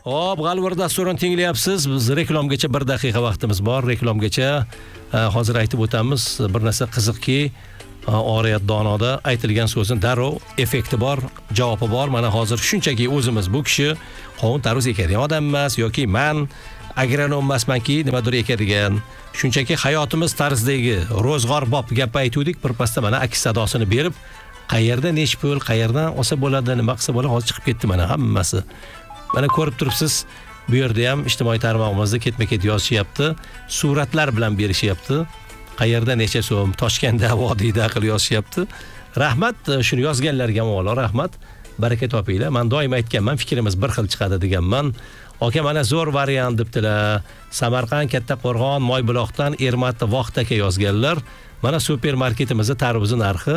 Hop, G'alvir dasturini tinglayapsiz. Biz reklamgacha 1 daqiqa vaqtimiz bor. Reklamgacha hozir aytib o'tamiz. Bir narsa qiziqki, Oriyat donoda aytilgan so'zning darrov effekti bor, javobi bor. Mana hozir shunchaki o'zimiz bu kishi qovun tarvuz ekadigan odam emas yoki men agronom emasmanki, nimadir ekadigan. Shunchaki hayotimiz tarzidagi ro'zg'orbob gap aytuvdik. Birpasda mana aks sadosini berib, qayerda nech pul, qayerdan olsa bo'ladi, nima qilsa bo'ladi, hozir chiqib ketdi mana hammasi. Mana ko'rib turibsiz, bu yerda ham ijtimoiy tarmog'imizda ketma-ket yozishyapti, suratlar bilan berishyapti. Qayerda necha so'm, Toshkentda, vodiyda qilib yozishyapti. Rahmat, shuni yozganlarga avvalo rahmat. Baraka topinglar. Men doim aytganman, fikrimiz bir xil chiqadi deganman. Aka, mana zo'r variant debdilar. Samarqand, Kattaqo'rg'on, Moybuloqdan Ermatni vaqtga yozganlar. Mana supermarketimizda tarvuzi narxi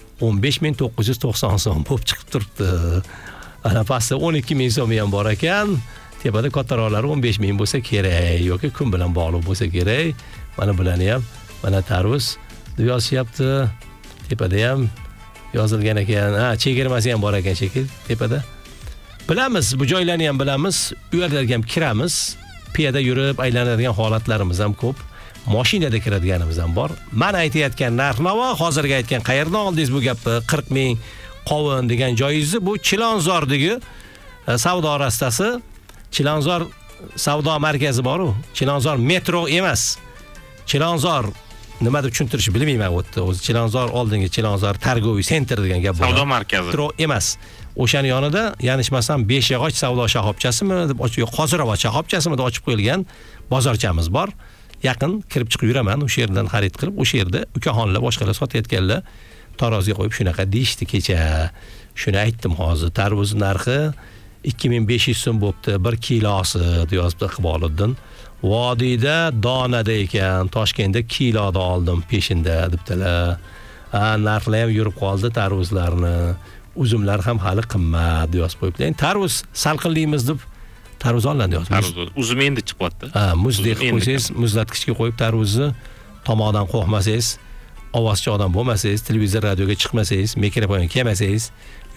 15990 so'm bo'lib chiqib turibdi. Ana pastda 12000 so'm ham bor ekan. Tepada kattaroqlari 15000 bo'lsa kerak yoki kun bilan bog'liq bo'lsa kerak. Mana bularni ham mana tarvuz deb yozishyapti. Tepada ham yozilgan ekan. Chegirmasi ham bor ekan shekil tepada. Bilamiz, bu joylarni ham bilamiz. U yerlarga ham kiramiz. Piyoda yurib aylanadigan holatlarimiz ham ko'p. Mashinada kiradiganimiz ham bor. Men aytayotgan narx-navo, hozirga aytgan qayerdan oldingiz bu gapni? 40000 qovun degan joyingizni bu Chilonzordagi savdo rastasi, Chilonzor savdo markazi bor-ku. Chilonzor metro emas. Chilonzor nima deb tushuntirish bilmayman o'tdi. O'zi Chilonzor oldingi Chilonzor targoviy sentr degan gap bor. Savdo markazi. Metro emas. O'shaning yonida, yanglishmasam 5 yog'och savdo shoxobchasimi deb ochib, Qoziroba shoxobchasimi deb ochib qo'yilgan bozorchamiz bor. Yaqin kirib chiqib yuraman, o'sha yerdan xarid qilib, o'sha yerda ukaxonlar boshqalar sotayotganlar taroziga qo'yib shunaqa deyishdi kecha. Shuni aytdim hozir. Tarvuz narxi 2500 so'm bo'pti, 1 kilosi deb yozibdi Iqboliddin. Vodiyda donada ekan, Toshkentda kiloda oldim peshinda debdilar. Narxlar ham yurib qoldi tarvuzlarni. Uzumlar ham hali qimmat deb yozib qo'yibdi. Endi tarvuz salqinligimiz deb tarvuz oladi yozib. Tarvuz uzum endi chiqyapti. Muzdek qo'ysangiz, muzlatgichga qo'yib tarvuzni tomoqdan qo'ymasangiz, ovozchi odam bo'lmasangiz, televizor, radioga chiqmasangiz, mikrofon kelmasangiz,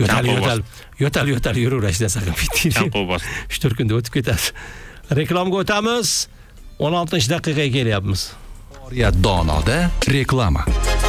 yo'tal yuraverishdan saqlab ketdingiz. 3-4 kunda o'tib ketadi. Reklamga o'tamiz. 16-daqiqaga kelyapmiz. Oriyat donoda reklama.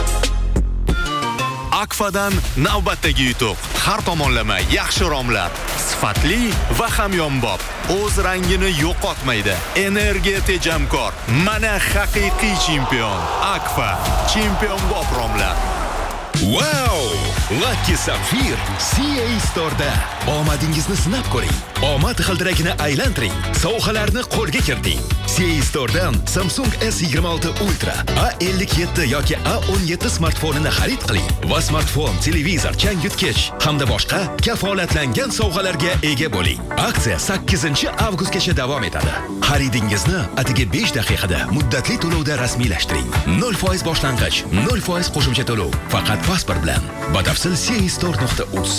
Akfadan navbatdagi yutuq. Har tomonlama yaxshi romlar, sifatli va hamyonbop. O'z rangini yo'qotmaydi. Energiya tejamkor. Mana haqiqiy chempion. Akfa, chempionbop romlar. Wow! Lucky Sapphire CA Store'da omadingizni sinab ko'ring. Omad g'ildirakini aylantiring. Sovg'alarni qo'lga kiriting. CA Store'dan Samsung S26 Ultra, A57 yoki A17 smartfonini xarid qiling va smartfon, televizor, changyutgich hamda boshqa kafolatlangan sovg'alarga ega bo'ling. Aksiya 8-avgustgacha davom etadi. Xaridingizni atigi 5 daqiqada muddatli to'lovda rasmiylashtiring. 0% boshlang'ich, 0% qo'shimcha to'lov. Faqat pasport bilan. Batafsil castore.uz.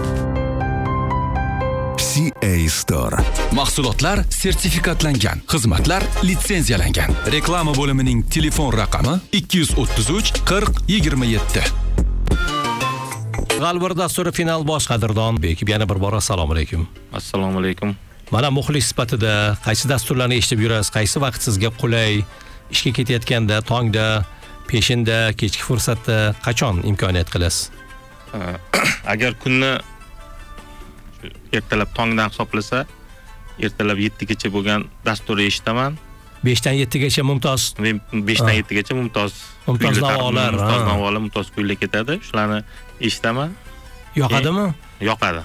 CA Store. Mahsulotlar sertifikatlangan, xizmatlar litsenziyalangan. Reklama bo'limining telefon raqami 233 40 27. G'alvir dasturi final bosh qadrdon Bekib yana bir bora assalomu alaykum. Assalomu alaykum. Mana muxlis sifatida qaysi dasturlarni eshitib yurasiz, qaysi vaqt sizga qulay, ishga ketayotganda, tongda, peshinda, kechki fursatda qachon imkoniyat qilasiz? Agar kunni ertalab tongdan hisoblasa, ertalab 7 gacha bo'lgan dasturni eshitaman. 5 dan 7 gacha mumtoz. 5 dan 7 gacha mumtoz navolar, mumtoz kuylab ketadi. Shularni eshitaman. Yoqadimi? Yoqadi.